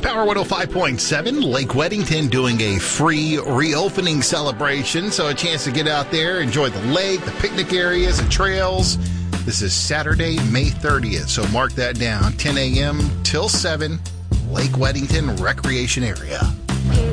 Power 105.7, Lake Weddington doing a free reopening celebration. So a chance to get out there, enjoy the lake, the picnic areas, the trails. This is Saturday, May 30th. So mark that down, 10 a.m. till 7, Lake Weddington Recreation Area.